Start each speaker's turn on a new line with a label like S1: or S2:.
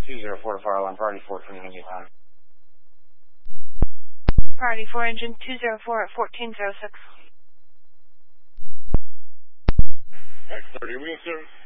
S1: 204 to Fire Line, Priority 14, when you time.
S2: Priority 4, engine 204 at 1406.
S3: X30, we in service.